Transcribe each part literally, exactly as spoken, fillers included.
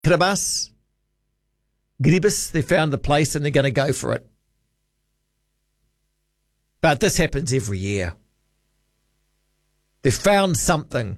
Kiribati, Gribus, they found the place and they're going to go for it. But this happens every year. They've found something,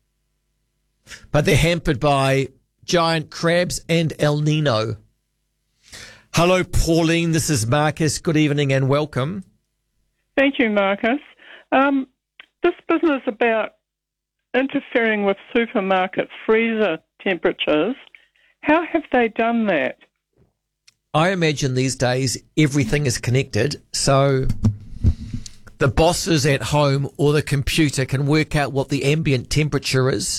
but they're hampered by giant crabs and El Nino. Hello, Pauline. This is Marcus. Good evening and welcome. Thank you, Marcus. Um, this business about interfering with supermarket freezer temperatures, how have they done that? I imagine these days everything is connected, so the bosses at home or the computer can work out what the ambient temperature is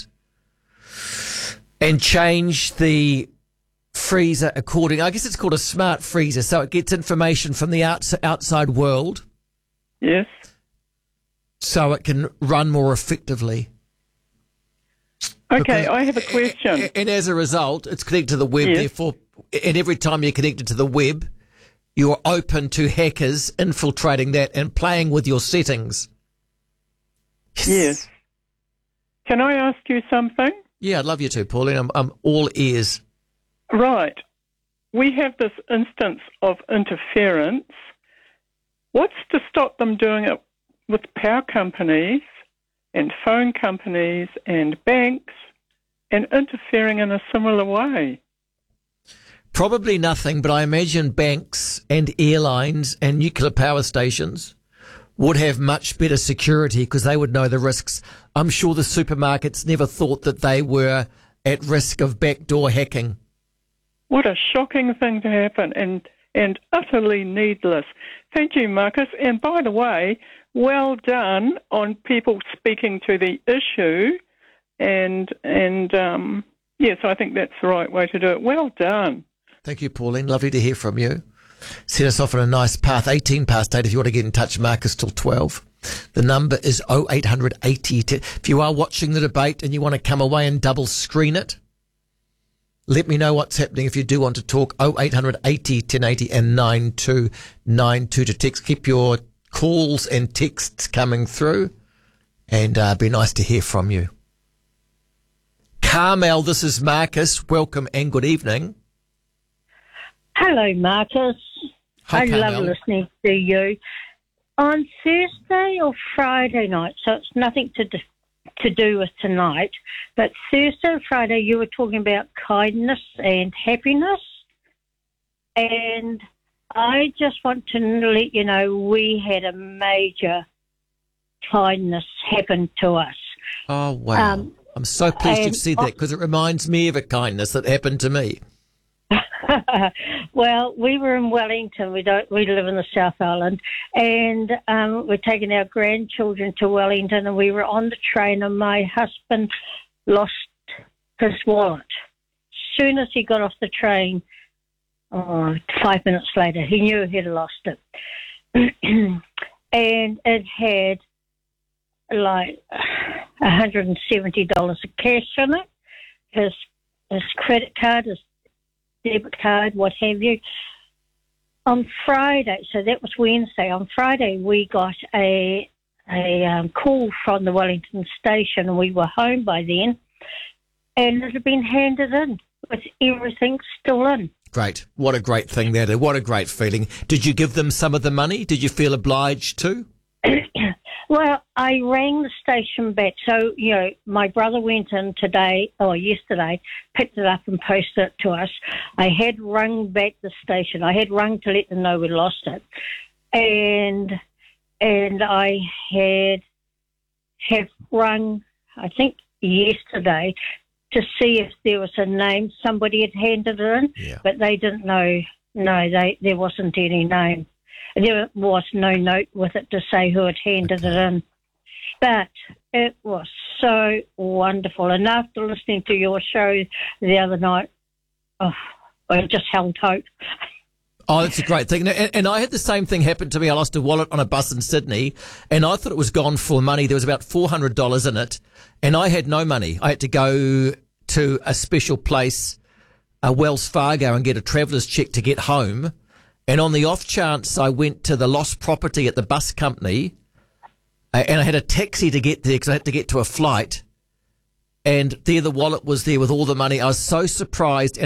and change the freezer according. I guess it's called a smart freezer, so it gets information from the outs- outside world. Yes. So it can run more effectively. Okay, Because, I have a question. And, and as a result, it's connected to the web, Yes. therefore, and every time you're connected to the web, you're open to hackers infiltrating that and playing with your settings. Yes. Can I ask you something? Yeah, I'd love you to, Pauline. I'm, I'm all ears. Right. We have this instance of interference. What's to stop them doing it with power companies and phone companies and banks and interfering in a similar way? Probably nothing, but I imagine banks and airlines and nuclear power stations would have much better security because they would know the risks. I'm sure the supermarkets never thought that they were at risk of backdoor hacking. What a shocking thing to happen and, and utterly needless. Thank you, Marcus. And by the way, well done on people speaking to the issue. And, and um, yes, I think that's the right way to do it. Well done. Thank you, Pauline. Lovely to hear from you. Set us off on a nice path. eighteen past eight if you want to get in touch, Marcus, till twelve. The number is oh eight hundred eighty. If you are watching the debate and you want to come away and double screen it, let me know what's happening if you do want to talk. oh eight hundred eighty, ten eighty and nine two nine two to text. Keep your calls and texts coming through and uh, be nice to hear from you. Carmel, this is Marcus. Welcome and good evening. Hello, Marcus. Hi, I Carmel. love listening to you. On Thursday or Friday night, so it's nothing to do, to do with tonight, but Thursday or Friday you were talking about kindness and happiness, and I just want to let you know we had a major kindness happen to us. Oh, wow. Um, I'm so pleased you've and said that because it reminds me of a kindness that happened to me. Well, we were in Wellington. We don't. We live in the South Island, and um, we're taking our grandchildren to Wellington. And we were on the train, and my husband lost his wallet. As soon as he got off the train, oh, five minutes later, he knew he'd lost it, and it had like one hundred and seventy dollars of cash in it. His his credit card, his debit card, what have you. On Friday, so that was Wednesday, on Friday we got a a um, call from the Wellington station, and we were home by then, and it had been handed in with everything still in. Great. What a great thing that is. What a great feeling. Did you give them some of the money? Did you feel obliged to? Well, I rang the station back. So, you know, my brother went in today, or yesterday, picked it up and posted it to us. I had rung back the station. I had rung to let them know we lost it. And and I had have rung, I think, yesterday to see if there was a name somebody had handed it in. Yeah. But they didn't know. No, they there wasn't any name. There was no note with it to say who had handed Okay. it in. But it was so wonderful. And after listening to your show the other night, oh, I just held hope. Oh, that's a great thing. And, and I had the same thing happen to me. I lost a wallet on a bus in Sydney, and I thought it was gone for money. There was about four hundred dollars in it, and I had no money. I had to go to a special place, a Wells Fargo, and get a traveller's check to get home. And on the off chance, I went to the lost property at the bus company, uh, and I had a taxi to get there because I had to get to a flight. and there the wallet was there with all the money. I was so surprised.